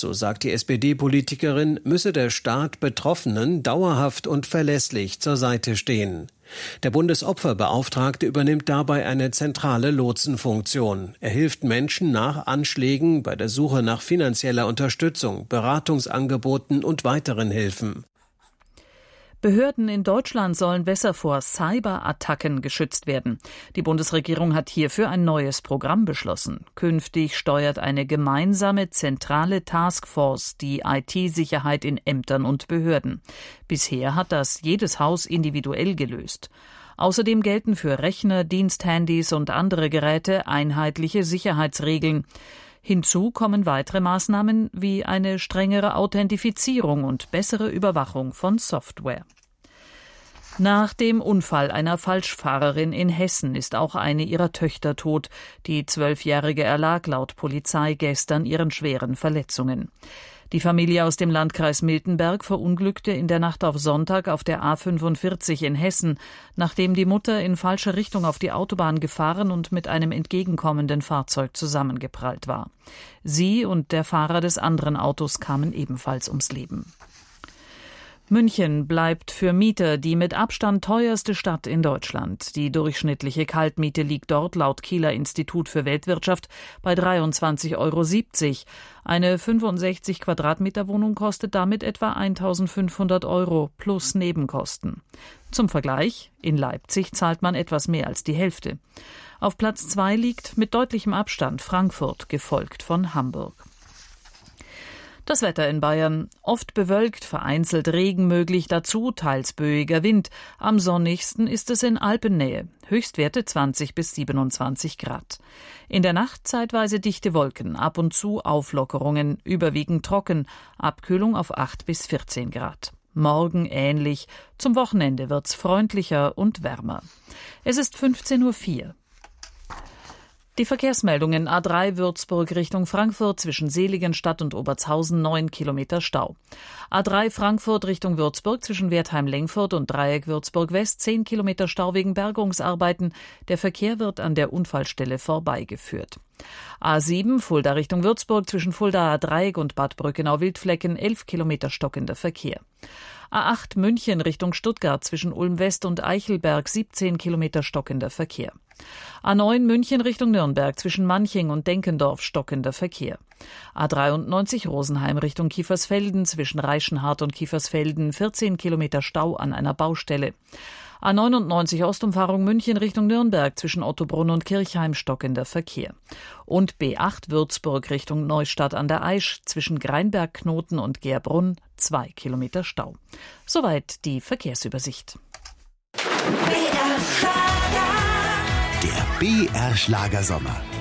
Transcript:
so sagt die SPD-Politikerin, müsse der Staat Betroffenen dauerhaft und verlässlich zur Seite stehen. Der Bundesopferbeauftragte übernimmt dabei eine zentrale Lotsenfunktion. Er hilft Menschen nach Anschlägen bei der Suche nach finanzieller Unterstützung, Beratungsangeboten und weiteren Hilfen. Behörden in Deutschland sollen besser vor Cyberattacken geschützt werden. Die Bundesregierung hat hierfür ein neues Programm beschlossen. Künftig steuert eine gemeinsame zentrale Taskforce die IT-Sicherheit in Ämtern und Behörden. Bisher hat das jedes Haus individuell gelöst. Außerdem gelten für Rechner, Diensthandys und andere Geräte einheitliche Sicherheitsregeln. Hinzu kommen weitere Maßnahmen wie eine strengere Authentifizierung und bessere Überwachung von Software. Nach dem Unfall einer Falschfahrerin in Hessen ist auch eine ihrer Töchter tot. Die 12-Jährige erlag laut Polizei gestern ihren schweren Verletzungen. Die Familie aus dem Landkreis Miltenberg verunglückte in der Nacht auf Sonntag auf der A45 in Hessen, nachdem die Mutter in falscher Richtung auf die Autobahn gefahren und mit einem entgegenkommenden Fahrzeug zusammengeprallt war. Sie und der Fahrer des anderen Autos kamen ebenfalls ums Leben. München bleibt für Mieter die mit Abstand teuerste Stadt in Deutschland. Die durchschnittliche Kaltmiete liegt dort laut Kieler Institut für Weltwirtschaft bei 23,70 €. Eine 65 Quadratmeter Wohnung kostet damit etwa 1.500 € plus Nebenkosten. Zum Vergleich, in Leipzig zahlt man etwas mehr als die Hälfte. Auf Platz 2 liegt mit deutlichem Abstand Frankfurt, gefolgt von Hamburg. Das Wetter in Bayern: oft bewölkt, vereinzelt Regen möglich, dazu teils böiger Wind. Am sonnigsten ist es in Alpennähe. Höchstwerte 20 bis 27 Grad. In der Nacht zeitweise dichte Wolken, ab und zu Auflockerungen, überwiegend trocken, Abkühlung auf 8 bis 14 Grad. Morgen ähnlich, zum Wochenende wird's freundlicher und wärmer. Es ist 15:04 Uhr. Die Verkehrsmeldungen: A3 Würzburg Richtung Frankfurt zwischen Seligenstadt und Obertshausen 9 Kilometer Stau. A3 Frankfurt Richtung Würzburg zwischen Wertheim-Lengfurt und Dreieck Würzburg West 10 Kilometer Stau wegen Bergungsarbeiten. Der Verkehr wird an der Unfallstelle vorbeigeführt. A7 Fulda Richtung Würzburg zwischen Fuldaer Dreieck und Bad Brückenau-Wildflecken 11 Kilometer stockender Verkehr. A8 München Richtung Stuttgart zwischen Ulm West und Eichelberg 17 Kilometer stockender Verkehr. A9 München Richtung Nürnberg zwischen Manching und Denkendorf stockender Verkehr. A93 Rosenheim Richtung Kiefersfelden zwischen Reichenhart und Kiefersfelden 14 Kilometer Stau an einer Baustelle. A99 Ostumfahrung München Richtung Nürnberg zwischen Ottobrunn und Kirchheim stockender Verkehr. Und B8 Würzburg Richtung Neustadt an der Aisch zwischen Greinberg-Knoten und Gerbrunn 2 Kilometer Stau. Soweit die Verkehrsübersicht. Der BR Schlagersommer.